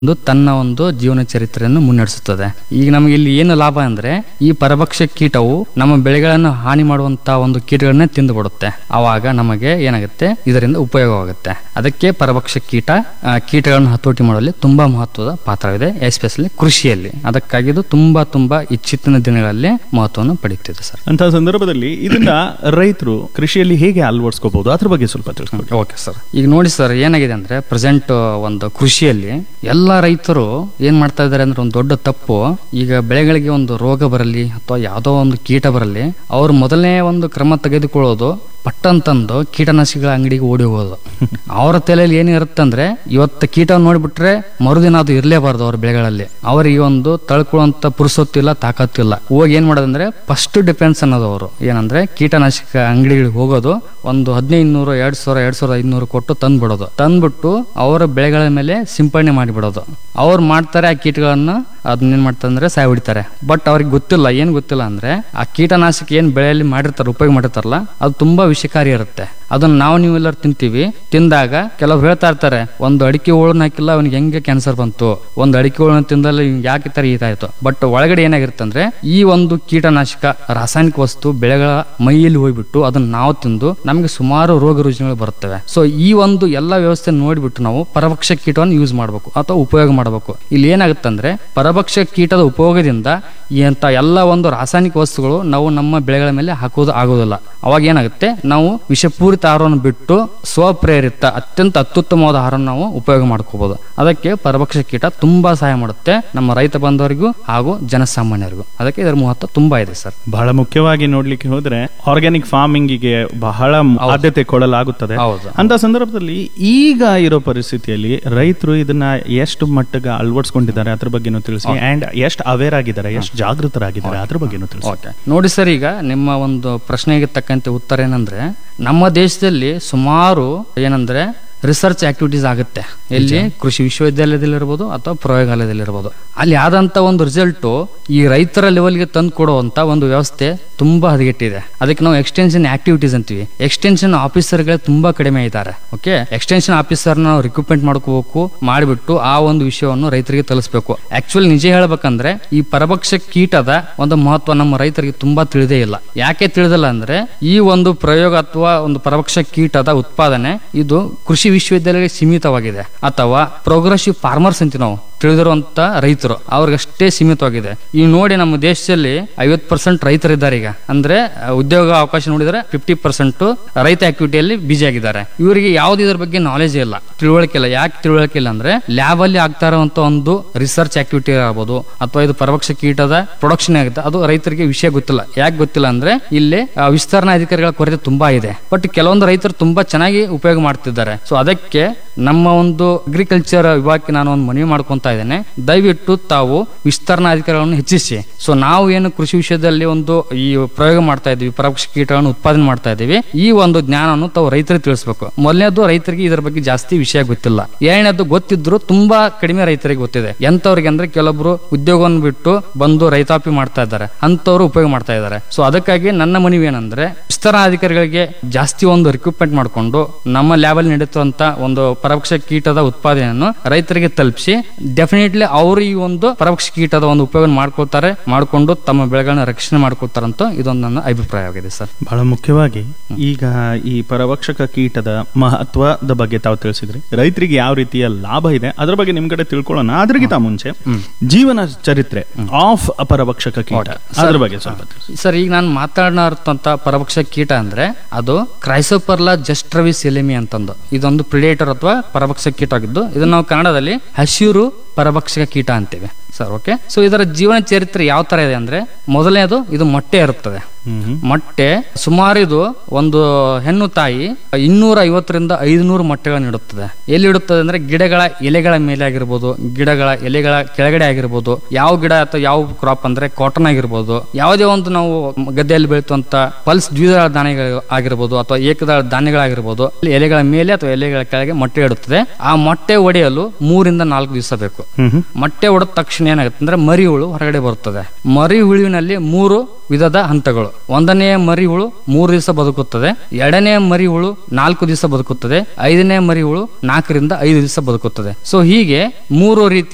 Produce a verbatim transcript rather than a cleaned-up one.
ಒಂದು ತನ್ನ ಒಂದು ಜೀವನ ಚರಿತ್ರೆಯನ್ನು ಮುನ್ನಡೆಸುತ್ತದೆ. ಈಗ ನಮಗೆ ಇಲ್ಲಿ ಏನು ಲಾಭ ಅಂದ್ರೆ ಈ ಪರಭಕ್ಷ ಕೀಟವು ನಮ್ಮ ಬೆಳೆಗಳನ್ನು ಹಾನಿ ಮಾಡುವಂತ ಒಂದು ಕೀಟಗಳನ್ನೇ ತಿಂದು ಬಿಡುತ್ತೆ. ಆವಾಗ ನಮಗೆ ಏನಾಗುತ್ತೆ, ಇದರಿಂದ ಉಪಯೋಗವಾಗುತ್ತೆ. ಅದಕ್ಕೆ ಪರಭಕ್ಷ ಕೀಟ ಆ, ಕೀಟಗಳನ್ನು ಹತೋಟಿ ಮಾಡುವಲ್ಲಿ ತುಂಬಾ ಮಹತ್ವದ ಪಾತ್ರವಿದೆ, ಎಸ್ಪೆಷಲಿ ಕೃಷಿಯಲ್ಲಿ. ಅದಕ್ಕಾಗಿ ಇದು ತುಂಬಾ ತುಂಬಾ ಇಚ್ಚಿತ್ತಿನ ದಿನಗಳಲ್ಲಿ ಮಹತ್ವವನ್ನು ಪಡೆಯುತ್ತಿದೆ ಸರ್. ಅಂತ ಸಂದರ್ಭದಲ್ಲಿ ಇದನ್ನ ರೈತರು ಕೃಷಿಯಲ್ಲಿ ಹೇಗೆ ಅಳವಡಿಸ್ಕೋಬಹುದು ಅದ್ರ ಬಗ್ಗೆ ಸ್ವಲ್ಪ ತಿಳಿಸ್ಕೊಡಿ. Okay sir. ಈಗ ನೋಡಿ ಸರ್, ಏನಾಗಿದೆ ಅಂದ್ರೆ ಪ್ರೆಸೆಂಟ್ ಒಂದು ಕೃಷಿಯಲ್ಲಿ ಎಲ್ಲ ರೈತರು ಏನ್ ಮಾಡ್ತಾ ಇದ್ದಾರೆ ಅಂದ್ರೆ ಒಂದು ದೊಡ್ಡ ತಪ್ಪು. ಈಗ ಬೆಳೆಗಳಿಗೆ ಒಂದು ರೋಗ ಬರಲಿ ಅಥವಾ ಯಾವುದೋ ಒಂದು ಕೀಟ ಬರಲಿ, ಅವ್ರು ಮೊದಲನೇ ಒಂದು ಕ್ರಮ ತೆಗೆದುಕೊಳ್ಳೋದು ಪಟ್ಟಂತಂದು ಕೀಟನಾಶಕಗಳ ಅಂಗಡಿಗೆ ಓಡಿ ಹೋಗೋದು. ಅವರ ತಲೆಯಲ್ಲಿ ಏನಿರುತ್ತೆ ಅಂದ್ರೆ ಇವತ್ತು ಕೀಟ ನೋಡ್ಬಿಟ್ರೆ ಮರುದಿನ ಅದು ಇರಲೇಬಾರ್ದು ಅವ್ರ ಬೆಳೆಗಳಲ್ಲಿ. ಅವರಿಗೆ ಒಂದು ತಳ್ಕೊಳ್ಳುವಂತ ಪುರುಸೊತ್ತಿಲ್ಲ, ತಾಕತ್ತಿಲ್ಲ. ಹೋಗಿ ಏನ್ ಮಾಡೋದಂದ್ರೆ ಫಸ್ಟ್ ಡಿಫೆನ್ಸ್ ಅನ್ನೋದು ಅವರು ಏನಂದ್ರೆ ಕೀಟನಾಶಕ ಅಂಗಡಿಗಳಿಗೆ ಹೋಗೋದು, ಒಂದು ಹದಿನೈದು ನೂರು ಎರಡ್ ಸಾವಿರ ಎರಡ್ ಸಾವಿರದ ಐನೂರು ಕೊಟ್ಟು ತಂದ್ಬಿಡೋದು. ತಂದ್ಬಿಟ್ಟು ಅವರ ಬೆಳೆಗಳ ಮೇಲೆ ಸಿಂಪಡಣೆ ಮಾಡಿಬಿಡೋದು. ಅವ್ರು ಮಾಡ್ತಾರೆ ಆ ಕೀಟಗಳನ್ನ, ಅದನ್ನೇನ್ ಮಾಡ್ತಾರೆ ಅಂದ್ರೆ ಸಾಯ ಹೊಡಿತಾರೆ. ಬಟ್ ಅವ್ರಿಗೆ ಗೊತ್ತಿಲ್ಲ, ಏನ್ ಗೊತ್ತಿಲ್ಲ ಅಂದ್ರೆ ಆ ಕೀಟನಾಶಕ ಏನ್ ಬೆಳೆಯಲ್ಲಿ ಮಾಡಿರ್ತಾರೆ, ಉಪಯೋಗ ಮಾಡಿರ್ತಾರಲ್ಲ, ಅದು ತುಂಬಾ ವಿಷಕಾರಿ ಇರುತ್ತೆ. ಅದನ್ನ ನಾವು ನೀವೆಲ್ಲರೂ ತಿಂತೀವಿ. ತಿಂದಾಗ ಕೆಲವ್ರು ಹೇಳ್ತಾ ಇರ್ತಾರೆ, ಒಂದು ಅಡಿಕೆ ಹೋಳನ್ನ ಹಾಕಿಲ್ಲ ಅವನಿಗೆ ಹೆಂಗೆ ಕ್ಯಾನ್ಸರ್ ಬಂತು, ಒಂದು ಅಡಿಕೆ ಹೋಳನ್ನ ತಿಂದಲ್ಲ ಯಾಕೆ ತರ ಇದಾಯ್ತು. ಬಟ್ ಒಳಗಡೆ ಏನಾಗಿರುತ್ತೆ ಅಂದ್ರೆ ಈ ಒಂದು ಕೀಟನಾಶಕ ರಾಸಾಯನಿಕ ವಸ್ತು ಬೆಳೆಗಳ ಮೈಯಲ್ಲಿ ಹೋಗ್ಬಿಟ್ಟು ಅದನ್ನ ನಾವು ತಿಂದು ನಮಗೆ ಸುಮಾರು ರೋಗ ರುಜಿನಗಳು ಬರುತ್ತವೆ. ಸೊ ಈ ಒಂದು ಎಲ್ಲ ವ್ಯವಸ್ಥೆ ನೋಡ್ಬಿಟ್ಟು ನಾವು ಪರಭಕ್ಷ ಕೀಟವನ್ನು ಯೂಸ್ ಮಾಡಬೇಕು ಅಥವಾ ಉಪಯೋಗ ಮಾಡಬೇಕು. ಇಲ್ಲಿ ಏನಾಗುತ್ತೆ ಅಂದ್ರೆ ಪರಭಕ್ಷ ಕೀಟದ ಉಪಯೋಗದಿಂದ ಎಂತ ಎಲ್ಲ ಒಂದು ರಾಸಾಯನಿಕ ವಸ್ತುಗಳು ನಾವು ನಮ್ಮ ಬೆಳೆಗಳ ಮೇಲೆ ಹಾಕೋದು ಆಗೋದಿಲ್ಲ. ಅವಾಗ ಏನಾಗುತ್ತೆ, ನಾವು ವಿಷಪೂರಿತ ಆಹಾರವನ್ನು ಬಿಟ್ಟು ಸ್ವಪ್ರೇರಿತ ಅತ್ಯಂತ ಅತ್ಯುತ್ತಮವಾದ ಆಹಾರವನ್ನು ನಾವು ಉಪಯೋಗ ಮಾಡ್ಕೋಬಹುದು. ಅದಕ್ಕೆ ಪರಭಕ್ಷ ಕೀಟ ತುಂಬಾ ಸಹಾಯ ಮಾಡುತ್ತೆ ನಮ್ಮ ರೈತ ಬಂಧುವರಿಗೂ ಹಾಗೂ ಜನಸಾಮಾನ್ಯರಿಗೂ. ಅದಕ್ಕೆ ಇದರ ಮಹತ್ವ ತುಂಬಾ ಇದೆ ಸರ್. ಬಹಳ ಮುಖ್ಯವಾಗಿ ನೋಡ್ಲಿಕ್ಕೆ ಹೋದ್ರೆ ಆರ್ಗ್ಯಾನಿಕ್ ಫಾರ್ಮಿಂಗ್ ಗೆ ಬಹಳ ಆದ್ಯತೆ ಕೊಡಲಾಗುತ್ತದೆ. ಅಂತ ಸಂದರ್ಭದಲ್ಲಿ ಈಗ ಇರೋ ಪರಿಸ್ಥಿತಿಯಲ್ಲಿ ರೈತರು ಇದನ್ನ ಎಷ್ಟು ಮಟ್ಟಿಗೆ ಅಳವಡಿಸ್ಕೊಂಡಿದ್ದಾರೆ ಅದ್ರ ಬಗ್ಗೆನೂ ತಿಳಿಸಿ, ಅಂಡ್ ಎಷ್ಟು ಅವೇರ್ ಆಗಿದ್ದಾರೆ, ಎಷ್ಟು ಜಾಗೃತರಾಗಿದ್ದಾರೆ ಅದ್ರ ಬಗ್ಗೆನೂ ತಿಳಿಸಿ. ನೋಡಿ ಸರ್, ಈಗ ನಿಮ್ಮ ಒಂದು ಪ್ರಶ್ನೆಗೆ ತಕ್ಕಂತೆ ಉತ್ತರ ಏನಂದ್ರೆ ನಮ್ಮ ದೇಶದಲ್ಲಿ ಸುಮಾರು ಏನಂದ್ರೆ ರಿಸರ್ಚ್ ಆಕ್ಟಿವಿಟೀಸ್ ಆಗುತ್ತೆ. ಎಲ್ಲಿ ಕೃಷಿ ವಿಶ್ವವಿದ್ಯಾಲಯದಲ್ಲಿರ್ಬೋದು ಅಥವಾ ಪ್ರಯೋಗಾಲಯದಲ್ಲಿರ್ಬೋದು. ಅಲ್ಲಿ ಆದಂತ ಒಂದು ರಿಸಲ್ಟ್ ಈ ರೈತರ ಲೆವೆಲ್ಗೆ ತಂದು ಕೊಡುವಂತ ಒಂದು ವ್ಯವಸ್ಥೆ ತುಂಬಾ ಹದಗೆಟ್ಟಿದೆ. ಅದಕ್ಕೆ ನಾವು ಎಕ್ಸ್ಟೆನ್ಷನ್ ಆಕ್ಟಿವಿಟೀಸ್ ಅಂತೀವಿ. ಎಕ್ಸ್ಟೆನ್ಷನ್ ಆಫೀಸರ್ಗಳೇ ತುಂಬಾ ಕಡಿಮೆ ಇದ್ದಾರೆ. ಓಕೆ, ಎಕ್ಸ್ಟೆನ್ಷನ್ ಆಫೀಸರ್ ನಾವು ರಿಕ್ರೂಟ್ಮೆಂಟ್ ಮಾಡ್ಕೋಬೇಕು, ಮಾಡಿಬಿಟ್ಟು ಆ ಒಂದು ವಿಷಯವನ್ನು ರೈತರಿಗೆ ತಲುಪಿಸಬೇಕು. ಆಕ್ಚುಲಿ ನಿಜ ಹೇಳ್ಬೇಕಂದ್ರೆ ಈ ಪರಭಕ್ಷ ಕೀಟದ ಒಂದು ಮಹತ್ವ ನಮ್ಮ ರೈತರಿಗೆ ತುಂಬಾ ತಿಳಿದೇ ಇಲ್ಲ. ಯಾಕೆ ತಿಳಿದಿಲ್ಲ ಅಂದ್ರೆ ಈ ಒಂದು ಪ್ರಯೋಗ ಅಥವಾ ಒಂದು ಪರಭಕ್ಷ ಕೀಟದ ಉತ್ಪಾದನೆ ಇದು ಕೃಷಿ ವಿಶ್ವವಿದ್ಯಾಲಯಕ್ಕೆ ಸೀಮಿತವಾಗಿದೆ, ಅಥವಾ ಪ್ರೋಗ್ರೆಸಿವ್ ಫಾರ್ಮರ್ಸ್ ಅಂತ ನಾವು ತಿಳಿದಿರುವಂತ ರೈತರು ಅವ್ರಿಗಷ್ಟೇ ಸೀಮಿತವಾಗಿದೆ. ಈ ನೋಡಿ ನಮ್ಮ ದೇಶದಲ್ಲಿ ಐವತ್ತು ಪರ್ಸೆಂಟ್ ರೈತರಿದ್ದಾರೆ. ಈಗ ಅಂದ್ರೆ ಉದ್ಯೋಗ ಅವಕಾಶ ನೋಡಿದ್ರೆ ಫಿಫ್ಟಿ ಪರ್ಸೆಂಟ್ ರೈತ ಆಕ್ಟಿವಿಟಿಯಲ್ಲಿ ಬಿಜಿ ಆಗಿದ್ದಾರೆ. ಇವರಿಗೆ ಯಾವ್ದು ಇದ್ರ ಬಗ್ಗೆ ನಾಲೆಜ್ ಇಲ್ಲ, ತಿಳುವಳಿಕೆ ಇಲ್ಲ. ಯಾಕೆ ತಿಳುವಳಿಕೆ ಇಲ್ಲ ಅಂದ್ರೆ ಲ್ಯಾಬ್ ಅಲ್ಲಿ ಆಗ್ತಾ ಇರುವಂತ ಒಂದು ರಿಸರ್ಚ್ ಆಕ್ಟಿವಿಟಿ ಆಗ್ಬೋದು ಅಥವಾ ಇದು ಪರಭಕ್ಷ ಕೀಟದ ಪ್ರೊಡಕ್ಷನ್ ಆಗುತ್ತೆ, ಅದು ರೈತರಿಗೆ ವಿಷಯ ಗೊತ್ತಿಲ್ಲ. ಯಾಕೆ ಗೊತ್ತಿಲ್ಲ ಅಂದ್ರೆ ಇಲ್ಲಿ ವಿಸ್ತರಣಾ ಅಧಿಕಾರಿಗಳ ಕೊರತೆ ತುಂಬಾ ಇದೆ. ಬಟ್ ಕೆಲವೊಂದು ರೈತರು ತುಂಬಾ ಚೆನ್ನಾಗಿ ಉಪಯೋಗ ಮಾಡ್ತಿದ್ದಾರೆ. ಸೊ ಅದಕ್ಕೆ ನಮ್ಮ ಒಂದು ಅಗ್ರಿಕಲ್ಚರ್ ವಿಭಾಗಕ್ಕೆ ನಾನು ಒಂದು ಮನವಿ ಮಾಡ್ಕೊಂತ ಇದ್ದೇನೆ, ದಯವಿಟ್ಟು ತಾವು ವಿಸ್ತರಣಾ ಅಧಿಕಾರಿಗಳನ್ನು ಹೆಚ್ಚಿಸಿ. ಸೊ ನಾವು ಏನು ಕೃಷಿ ವಿಷಯದಲ್ಲಿ ಒಂದು ಈ ಪ್ರಯೋಗ ಮಾಡ್ತಾ ಇದೀವಿ, ಪರಭಕ್ಷ ಕೀಟಗಳನ್ನು ಉತ್ಪಾದನೆ ಮಾಡ್ತಾ ಇದೀವಿ, ಈ ಒಂದು ಜ್ಞಾನವನ್ನು ತಾವು ರೈತರಿಗೆ ತಿಳಿಸಬೇಕು. ಮೊದಲನೇದು ರೈತರಿಗೆ ಇದರ ಬಗ್ಗೆ ಜಾಸ್ತಿ ವಿಷಯ ಗೊತ್ತಿಲ್ಲ. ಎರಡನೇದು ಗೊತ್ತಿದ್ರು ತುಂಬಾ ಕಡಿಮೆ ರೈತರಿಗೆ ಗೊತ್ತಿದೆ. ಎಂತವ್ರಿಗೆ ಅಂದ್ರೆ ಕೆಲವೊಬ್ರು ಉದ್ಯೋಗವನ್ನು ಬಿಟ್ಟು ಬಂದು ರೈತಾಪಿ ಮಾಡ್ತಾ ಇದ್ದಾರೆ, ಅಂತವ್ರು ಉಪಯೋಗ ಮಾಡ್ತಾ ಇದ್ದಾರೆ. ಸೊ ಅದಕ್ಕಾಗಿ ನನ್ನ ಮನವಿ ಏನಂದ್ರೆ ವಿಸ್ತರಣಾ ಅಧಿಕಾರಿಗಳಿಗೆ ಜಾಸ್ತಿ ಒಂದು ರಿಕ್ರೂಟ್ಮೆಂಟ್ ಮಾಡಿಕೊಂಡು ನಮ್ಮ ಲ್ಯಾಬ್ ಅಲ್ಲಿ ನಡೆಯುವಂತ ಒಂದು ಪರಭಕ್ಷ ಕೀಟದ ಉತ್ಪಾದನೆಯನ್ನು ರೈತರಿಗೆ ತಲುಪಿಸಿ ಡೆಫಿನೆಟ್ಲಿ ಅವರು ಈ ಒಂದು ಪರಭಕ್ಷ ಕೀಟದ ಒಂದು ಉಪಯೋಗ ಮಾಡ್ಕೊಳ್ತಾರೆ, ಮಾಡಿಕೊಂಡು ತಮ್ಮ ಬೆಳೆಗಳನ್ನ ರಕ್ಷಣೆ ಮಾಡ್ಕೊಳ್ತಾರಂತ ಇದೊಂದು ನನ್ನ ಅಭಿಪ್ರಾಯವಾಗಿದೆ ಸರ್. ಬಹಳ ಮುಖ್ಯವಾಗಿ ಈಗ ಈ ಪರಭಕ್ಷಕ ಕೀಟದ ಮಹತ್ವದ ಬಗ್ಗೆ ತಾವು ತಿಳಿಸಿದ್ರಿ, ರೈತರಿಗೆ ಯಾವ ರೀತಿಯ ಲಾಭ ಇದೆ ಅದ್ರ ಬಗ್ಗೆ ನಿಮ್ ಕಡೆ ತಿಳ್ಕೊಳ್ಳೋಣ. ಅದ್ರಗಿಂತ ಮುಂಚೆ ಜೀವನ ಚರಿತ್ರೆ ಆಫ್ ಪರಭಕ್ಷಕ ಕೀಟ ಅದ್ರ ಬಗ್ಗೆ ಸ್ವಲ್ಪ ಸರ್. ಈಗ ನಾನು ಮಾತನಾಡುತ್ತಂತ ಪರಭಕ್ಷ ಕೀಟ ಅಂದ್ರೆ ಅದು ಕ್ರೈಸೋಪರ್ಲಾ ಜಸ್ಟ್ರವಿಸ್ ಎಲಿಮಿ ಅಂತಂದು ಇದೊಂದು ಪ್ರಿಡೇಟರ್ ಅಥವಾ ಪರಭಕ್ಷ ಕೀಟ ಆಗಿದ್ದು, ಇದನ್ನ ನಾವು ಕನ್ನಡದಲ್ಲಿ ಹಸಿರು ಪರಭಕ್ಷಕ ಕೀಟ ಅಂತೇವೆ ಸರ್. ಓಕೆ, ಸೊ ಇದರ ಜೀವನ ಚರಿತ್ರೆ ಯಾವ ತರ ಇದೆ ಅಂದ್ರೆ ಮೊದಲನೇದು ಇದು ಮೊಟ್ಟೆ ಇರುತ್ತದೆ. ಮೊಟ್ಟೆ ಸುಮಾರು ಇದು ಒಂದು ಹೆಣ್ಣು ತಾಯಿ ಇನ್ನೂರ ಐವತ್ತರಿಂದ ಐದುನೂರು ಮೊಟ್ಟೆಗಳನ್ನು ಇಡುತ್ತದೆ. ಎಲ್ಲಿ ಇಡುತ್ತದೆ ಅಂದ್ರೆ ಗಿಡಗಳ ಎಲೆಗಳ ಮೇಲೆ ಆಗಿರ್ಬೋದು, ಗಿಡಗಳ ಎಲೆಗಳ ಕೆಳಗಡೆ ಆಗಿರ್ಬೋದು, ಯಾವ ಗಿಡ ಅಥವಾ ಯಾವ ಕ್ರಾಪ್ ಅಂದ್ರೆ ಕಾಟನ್ ಆಗಿರ್ಬೋದು, ಯಾವುದೇ ಒಂದು ನಾವು ಗದ್ದೆಯಲ್ಲಿ ಬೆಳೆಯುವಂತ ಪಲ್ಸ್ ದ್ವಿದಳ ಧಾನ್ಯಗಳು ಆಗಿರ್ಬೋದು ಅಥವಾ ಏಕದಳ ಧಾನ್ಯಗಳಾಗಿರ್ಬೋದು, ಎಲೆಗಳ ಮೇಲೆ ಅಥವಾ ಎಲೆಗಳ ಕೆಳಗೆ ಮೊಟ್ಟೆ ಇಡುತ್ತದೆ. ಆ ಮೊಟ್ಟೆ ಒಡೆಯಲು ಮೂರಿಂದ ನಾಲ್ಕು ದಿವಸ ಬೇಕು. ಮೊಟ್ಟೆ ಒಡೆದ ತಕ್ಷಣ ಏನಾಗುತ್ತೆ ಅಂದ್ರೆ ಮರಿ ಹುಳು ಹೊರಗಡೆ ಬರುತ್ತದೆ. ಮರಿ ಹುಳುವಿನಲ್ಲಿ ಮೂರು ವಿಧದ ಹಂತಗಳು. ಒಂದನೇ ಮರಿ ಹುಳು ಮೂರು ದಿವಸ ಬದುಕುತ್ತದೆ, ಎರಡನೇ ಮರಿ ಹುಳು ನಾಲ್ಕು ದಿವಸ ಬದುಕುತ್ತದೆ, ಐದನೇ ಮರಿ ಹುಳು ನಾಲ್ಕರಿಂದ ಐದು ದಿವಸ ಬದುಕುತ್ತದೆ. ಸೊ ಹೀಗೆ ಮೂರು ರೀತಿ